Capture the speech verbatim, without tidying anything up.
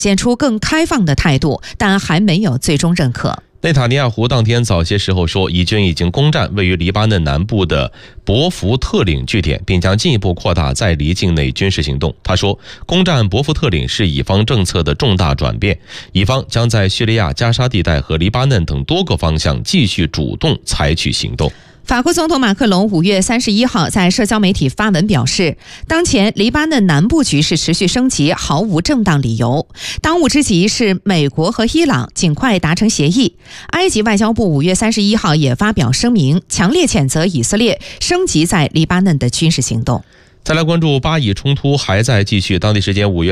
显出更开放的态度，但还没有最终认可。 内塔尼亚胡当天早些时候说，以军已经攻占位于黎巴嫩南部的博福特岭据点，并将进一步扩大在黎境内军事行动。他说，攻占博福特岭是以方政策的重大转变，以方将在叙利亚加沙地带和黎巴嫩等多个方向继续主动采取行动。 法国总统马克龙五月三十一号在社交媒体发文表示，当前黎巴嫩南部局势持续升级，毫无正当理由。当务之急是美国和伊朗尽快达成协议。埃及外交部五月三十一号也发表声明，强烈谴责以色列升级在黎巴嫩的军事行动。 再来关注巴以冲突还在继续，当地时间五月